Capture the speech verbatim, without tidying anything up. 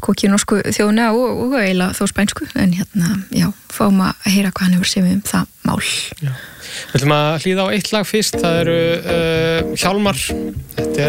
sko kínósku þjóðina og, og eiginlega þó spænsku, en hérna, já, fáum að heyra hvað hann hefur séð um það mál. Já. Við ætlum að hlýða á eitt lag fyrst, það eru uh, Hjálmar, þetta er